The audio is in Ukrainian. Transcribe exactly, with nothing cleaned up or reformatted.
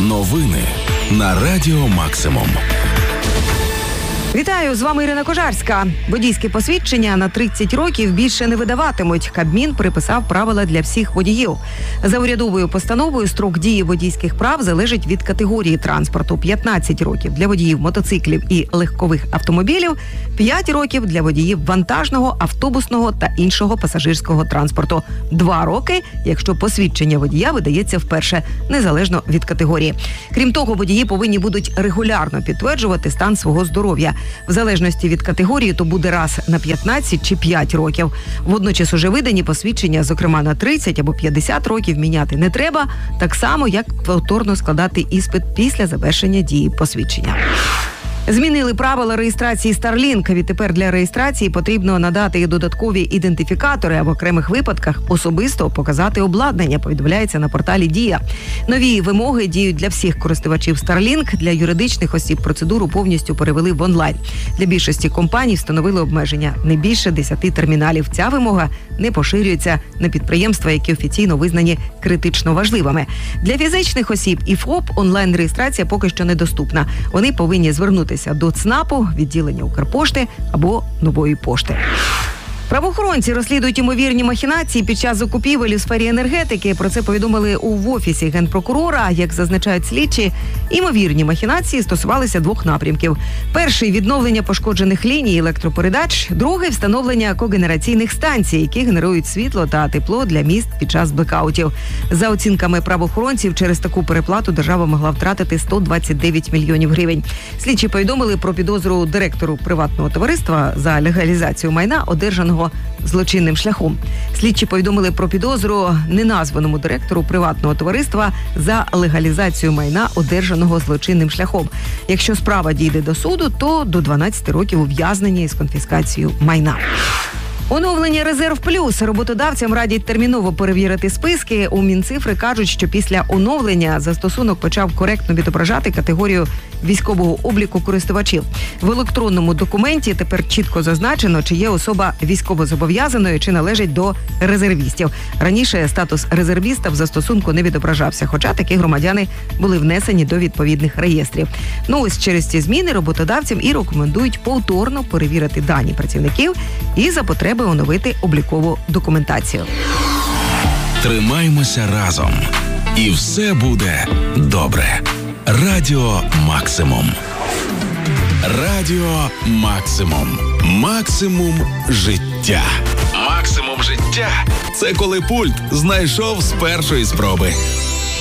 Новини на Радіо Максимум. Вітаю, з вами Ірина Кожарська. Водійське посвідчення на тридцять років більше не видаватимуть. Кабмін приписав правила для всіх водіїв. За урядовою постановою строк дії водійських прав залежить від категорії транспорту. п'ятнадцять років для водіїв мотоциклів і легкових автомобілів, п'ять років для водіїв вантажного, автобусного та іншого пасажирського транспорту. Два роки, якщо посвідчення водія видається вперше, незалежно від категорії. Крім того, водії повинні будуть регулярно підтверджувати стан свого здоров'я. В залежності від категорії, то буде раз на п'ятнадцять чи п'ять років. Водночас уже видані посвідчення, зокрема на тридцять або п'ятдесят років, міняти не треба, так само, як повторно складати іспит після завершення дії посвідчення. Змінили правила реєстрації Starlink. Відтепер для реєстрації потрібно надати додаткові ідентифікатори, а в окремих випадках особисто показати обладнання, повідомляється на порталі Дія. Нові вимоги діють для всіх користувачів Starlink. Для юридичних осіб процедуру повністю перевели в онлайн. Для більшості компаній встановили обмеження – не більше десяти терміналів. Ця вимога не поширюється на підприємства, які офіційно визнані критично важливими. Для фізичних осіб і ФОП онлайн-реєстрація поки що недоступна. Вони повинні звернутися до ЦНАПу, відділення Укрпошти або Нової пошти. Правоохоронці розслідують ймовірні махінації під час закупівель у сфері енергетики. Про це повідомили у офісі генпрокурора. Як зазначають слідчі, ймовірні махінації стосувалися двох напрямків. Перший – відновлення пошкоджених ліній електропередач. Другий – встановлення когенераційних станцій, які генерують світло та тепло для міст під час блекаутів. За оцінками правоохоронців, через таку переплату держава могла втратити сто двадцять дев'ять мільйонів гривень. Слідчі повідомили про підозру директору приватного товариства за легалізацію майна, одержаного злочинним шляхом. Слідчі повідомили про підозру неназваному директору приватного товариства за легалізацію майна, одержаного злочинним шляхом. Якщо справа дійде до суду, то до дванадцяти років ув'язнення із конфіскацією майна. Оновлення «Резерв Плюс». Роботодавцям радять терміново перевірити списки. У Мінцифри кажуть, що після оновлення застосунок почав коректно відображати категорію військового обліку користувачів. В електронному документі тепер чітко зазначено, чи є особа військовозобов'язаною, чи належить до резервістів. Раніше статус резервіста в застосунку не відображався, хоча такі громадяни були внесені до відповідних реєстрів. Ну ось через ці зміни роботодавцям і рекомендують повторно перевірити дані працівників і за потреби оновити облікову документацію. Тримаймося разом. І все буде добре. Радіо Максимум. Радіо Максимум. Максимум життя. Максимум життя – це коли пульт знайшов з першої спроби.